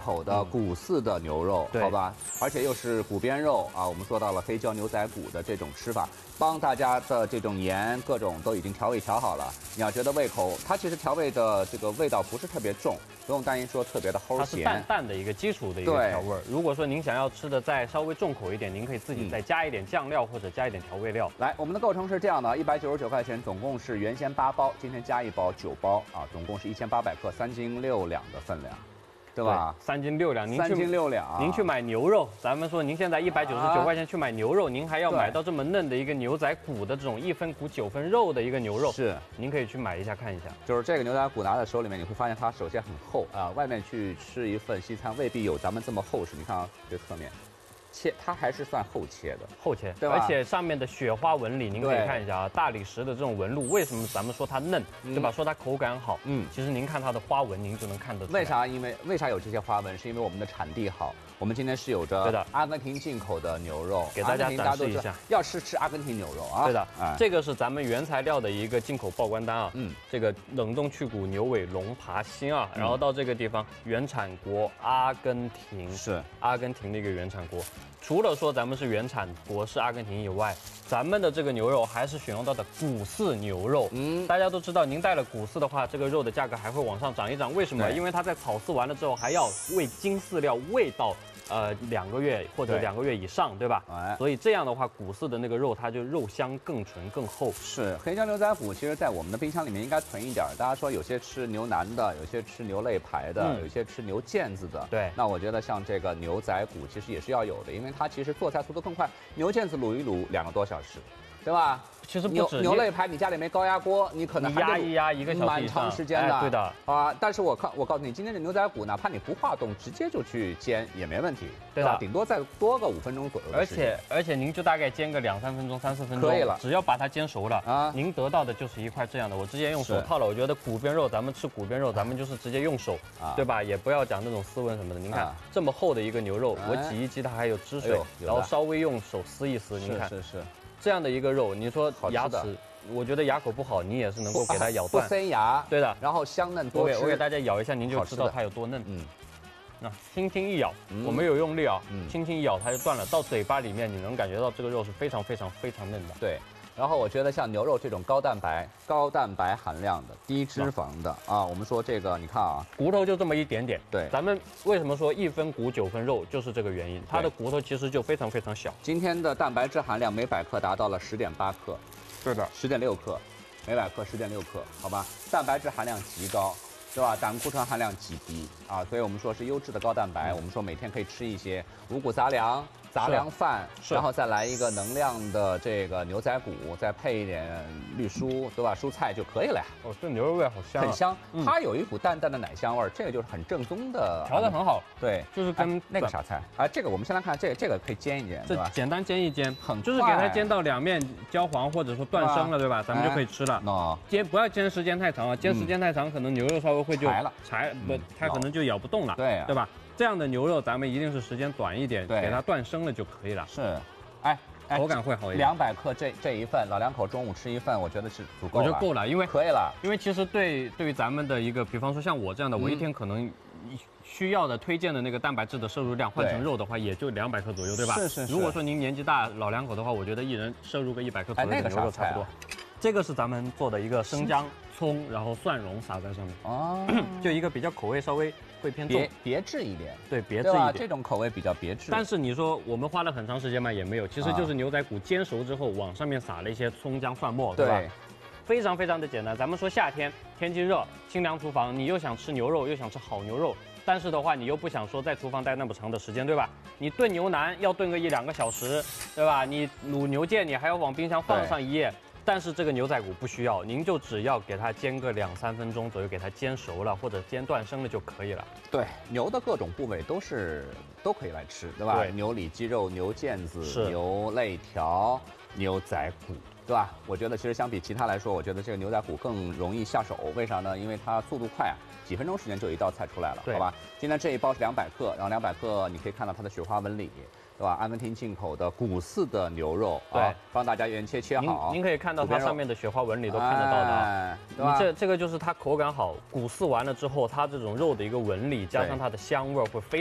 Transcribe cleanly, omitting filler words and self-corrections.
口的骨饲的牛肉，好吧，而且又是骨边肉啊。我们说到了黑椒牛仔骨的这种吃法，帮大家的这种盐各种都已经调味调好了。你要觉得胃口，它其实调味的这个味道不是特别重，不用担心说特别的齁咸。 它是淡淡的一个基础的一个调味。如果说您想要吃的再稍微重口一点，您可以自己再加一点酱料或者加一点调味料。 来，我们的构成是这样的：199块钱，总共是原先8包，今天加1包9包啊，总共是1800克，3斤6两的分量。对吧 ？3斤6两，您 3斤6两， 您去买牛肉，咱们说您现在199块钱去买牛肉，您还要买到这么嫩的一个牛仔骨的这种1分骨9分肉的一个牛肉， 是， 您可以去买一下看一下。就是这个牛仔骨拿在手里面，你会发现它首先很厚啊，外面去吃一份西餐未必有咱们这么厚实。你看啊，这侧面。切，它还是算厚切的， 厚切，对吧？而且上面的雪花纹理，您可以看一下啊，大理石的这种纹路，为什么咱们说它嫩，对吧？说它口感好，其实您看它的花纹，您就能看得出来。 为啥有这些花纹？是因为我们的产地好，我们今天是有着阿根廷进口的牛肉， 给大家展示一下。 要吃阿根廷牛肉啊， 对的，这个是咱们原材料的一个进口报关单啊，这个冷冻去骨牛尾龙扒心啊，然后到这个地方原产国阿根廷，是阿根廷的一个原产国。除了说咱们是原产国是阿根廷以外，咱们的这个牛肉还是选用到的骨饲牛肉。大家都知道，您带了骨饲的话，这个肉的价格还会往上涨一涨。为什么？因为它在草饲完了之后，还要喂精饲料，喂到2个月或者2个月以上，对吧？所以这样的话，骨饲的那个肉，它就肉香更纯更厚。 是黑椒牛仔骨，其实在我们的冰箱里面应该存一点。大家说有些吃牛腩的，有些吃牛肋排的，有些吃牛腱子的。 对， 那我觉得像这个牛仔骨其实也是要有的，因为它其实做菜速度更快。牛腱子卤一卤2个多小时，对吧？ 其实不止牛肋排，你家里没高压锅，你可能压一压1个小时蛮长时间的。 对的啊，但是我告诉你，今天的牛仔骨，哪怕你不化冻，直接就去煎也没问题， 对吧？ 顶多再多个5分钟左右的时间。 而且您就大概煎个2、3分钟、3、4分钟可以了， 只要把它煎熟了啊，您得到的就是一块这样的。我之前用手套了，我觉得骨边肉，咱们吃骨边肉，咱们就是直接用手，对吧？也不要讲那种丝纹什么的。您看这么厚的一个牛肉，我挤一挤它还有汁水，然后稍微用手撕一撕，您看是这样的一个肉，你说牙齿。我觉得牙口不好，你也是能够给它咬断， 不塞牙， 对的， 然后香嫩多汁。 我给大家咬一下，您就知道它有多嫩。那轻轻一咬，我没有用力啊，轻轻一咬它就断了。到嘴巴里面，你能感觉到这个肉是非常嫩的。 对，然后我觉得像牛肉这种高蛋白含量的、低脂肪的啊，我们说这个，你看啊， 骨头就这么一点点。 对， 咱们为什么说1分骨9分肉，就是这个原因，它的骨头其实就非常小。 今天的蛋白质含量每百克达到了10.8克。 对的 ，10.6克，每百克10.6克，好吧，蛋白质含量极高，对吧？胆固醇含量极低啊，所以我们说是优质的高蛋白。我们说每天可以吃一些五谷杂粮饭，然后再来一个能量的这个牛仔骨，再配一点绿蔬，对吧？蔬菜就可以了呀。 哦，这牛肉味好香， 很香，它有一股淡淡的奶香味，这个就是很正宗的， 调得很好。 对， 就是跟那个啥菜啊，这个我们先来看这个可以煎一煎，对吧？ 简单煎一煎， 就是给它煎到2面焦黄或者说断生了，对吧？咱们就可以吃了。不要煎时间太长啊，煎时间太长，可能牛肉稍微会就柴不，它可能就咬不动了，对吧？这样的牛肉咱们一定是时间短一点，给它断生了就可以了。 是， 口感会好一点。 200克这一份，老两口中午吃一份，我觉得是足够了。 我觉得够了，因为可以了。 因为其实对于咱们的一个，比方说像我这样的，我一天可能需要的推荐的那个蛋白质的摄入量换成肉的话，也就200克左右，对吧？ 是。 如果说您年纪大，老两口的话，我觉得一人摄入个100克左右的牛肉差不多。这个是咱们做的一个生姜、葱，然后蒜蓉撒在上面。哦，就一个比较口味稍微会偏重， 别致一点。 对，别致一点。 这种口味比较别致。 但是你说我们花了很长时间嘛，也没有，其实就是牛仔骨煎熟之后，往上面撒了一些葱姜蒜末，对吧？非常的简单。咱们说夏天天气热，清凉厨房，你又想吃牛肉，又想吃好牛肉，但是的话，你又不想说在厨房待那么长的时间，对吧？你炖牛腩要炖个1、2个小时，对吧？你卤牛腱，你还要往冰箱放上1夜。但是这个牛仔骨不需要，您就只要给它煎个2、3分钟左右，给它煎熟了或者煎断生了就可以了。 对，牛的各种部位都可以来吃，对吧？对，牛里脊肉、牛腱子、牛肋条、牛仔骨，对吧？我觉得其实相比其他来说，我觉得这个牛仔骨更容易下手。为啥呢？因为它速度快啊，几分钟时间就一道菜出来了，好吧？今天这一包是200克，然后200克你可以看到它的雪花纹理。对吧？阿根廷进口的骨饲的牛肉，对，帮大家原切好。 您可以看到它上面的雪花纹理都看得到的，对吧？这个就是它口感好，骨饲完了之后，它这种肉的一个纹理加上它的香味会非